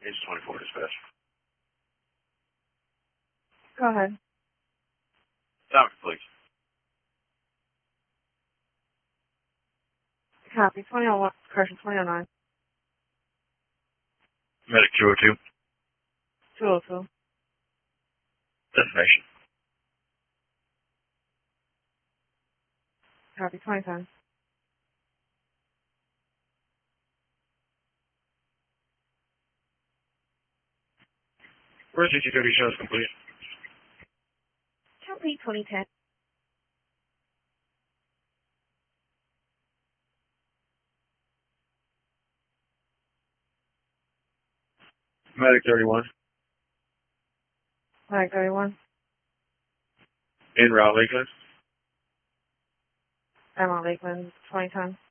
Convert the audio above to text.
It's 24 dispatch. Go ahead. Stop, please. Copy. 2001, correction, 2009. Medic 202. 202. Destination. Copy. 2010. Where's CT30 shows complete? Copy. 2010. Medic 31. Flag 31. En route, Lakeland. I'm on Lakeland. 2010.